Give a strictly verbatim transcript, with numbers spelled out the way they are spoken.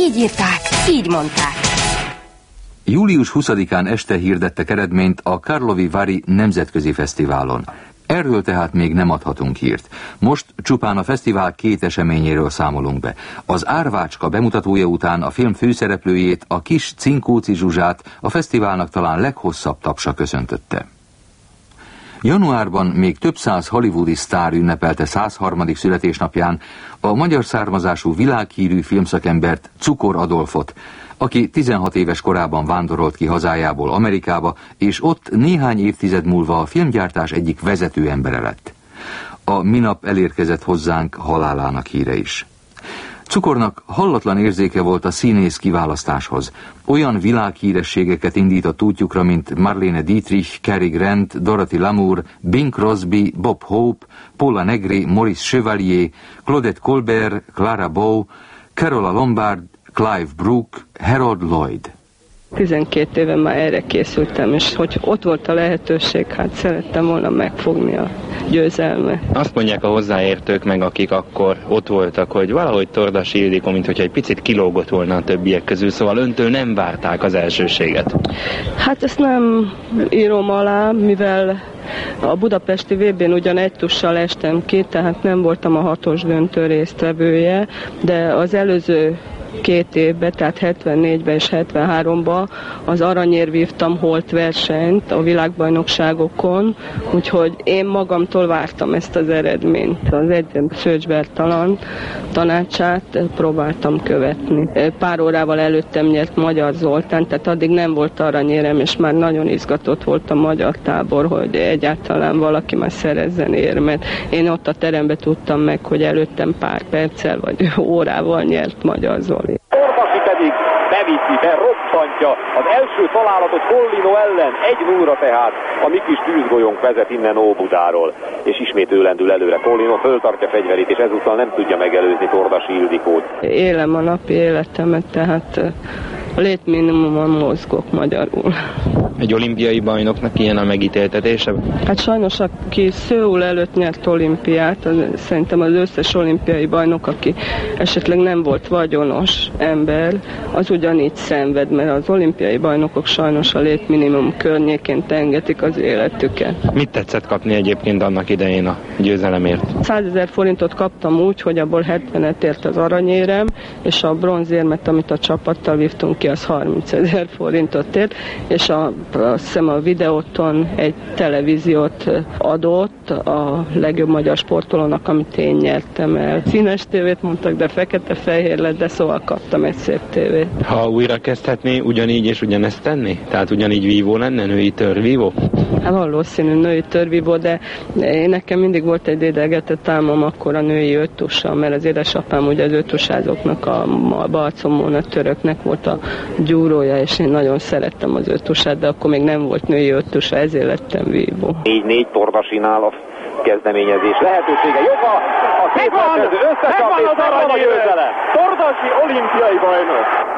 Így írták, így mondták. július huszadikán este hirdettek eredményt a Karlovy Vary nemzetközi fesztiválon. Erről tehát még nem adhatunk hírt. Most csupán a fesztivál két eseményéről számolunk be. Az Árvácska bemutatója után a film főszereplőjét, a kis Cinkóci Zsuzsát a fesztiválnak talán leghosszabb tapsa köszöntötte. Januárban még több száz hollywoodi sztár ünnepelte százharmadik születésnapján a magyar származású világhírű filmszakembert, Cukor Adolfot, aki tizenhat éves korában vándorolt ki hazájából Amerikába, és ott néhány évtized múlva a filmgyártás egyik vezető embere lett. A minap elérkezett hozzánk halálának híre is. Cukornak hallatlan érzéke volt a színész kiválasztáshoz. Olyan világhírességeket indított útjukra, mint Marlene Dietrich, Cary Grant, Dorothy Lamour, Bing Crosby, Bob Hope, Paula Negri, Maurice Chevalier, Claudette Colbert, Clara Bow, Carola Lombard, Clive Brook, Harold Lloyd. tizenkét éve már erre készültem, és hogy ott volt a lehetőség, hát szerettem volna megfogni a győzelmet. Azt mondják a hozzáértők meg, akik akkor ott voltak, hogy valahogy Tordasi Ildikó, mint hogyha egy picit kilógott volna a többiek közül, szóval öntől nem várták az elsőséget. Hát ezt nem írom alá, mivel a budapesti vé bén ugyan egy tussal estem ki, tehát nem voltam a hatos döntő résztvevője, de az előző két évben, tehát hetvennégyben és hetvenháromban az aranyért vívtam holt versenyt a világbajnokságokon, úgyhogy én magamtól vártam ezt az eredményt. Az edzőm Szőcs Bertalan tanácsát próbáltam követni. Pár órával előttem nyert Magyar Zoltán, tehát addig nem volt aranyérem, és már nagyon izgatott volt a magyar tábor, hogy egyáltalán valaki már szerezzen érmet. Én ott a teremben tudtam meg, hogy előttem pár perccel vagy órával nyert Magyar Zoltán. Tordasi pedig beviszi, berobbantja az első találatot Pollino ellen, egy nullra tehát a mi kis tűzgolyónk vezet innen Óbudáról, és ismét ő lendül előre. Pollino föltartja fegyverét, és ezúttal nem tudja megelőzni Tordasi Ildikót. Élem a napi életemet, tehát a létminimumon mozgok magyarul. Egy olimpiai bajnoknak ilyen a megítéltetése? Hát sajnos, aki Szöul előtt nyert olimpiát, az, szerintem az összes olimpiai bajnok, aki esetleg nem volt vagyonos ember, az ugyanígy szenved, mert az olimpiai bajnokok sajnos a létminimum környékén tengetik az életüket. Mit tetszett kapni egyébként annak idején a győzelemért? százezer forintot kaptam úgy, hogy abból hetvenet ért az aranyérem, és a bronzérmet, amit a csapattal vívtunk ki, az harmincezer forintot ért, és a azt hiszem a Videóton egy televíziót adott a legjobb magyar sportolónak, amit én nyertem el. Színes tévét mondtak, de fekete-fehér lett, de szóval kaptam egy szép tévét. Ha újra kezdhetné, ugyanígy és ugyanezt tenni? Tehát ugyanígy vívó lenne, női törvívó? Hát valószínű női törvívó, de én nekem mindig volt egy dédelgetett álmom akkor a női öttussal, mert az édesapám ugye az öttusázóknak, a, a Balcomóna töröknek volt a gyúrója, és én nagyon szerettem az öttusát, de akkor még nem volt női öttusa, ezért lettem vívó. négy-négy Tordasinál a kezdeményezés lehetősége. Jobb a, a két meccsező összecsap, és megvan a győzelem. Tordasi olimpiai bajnok.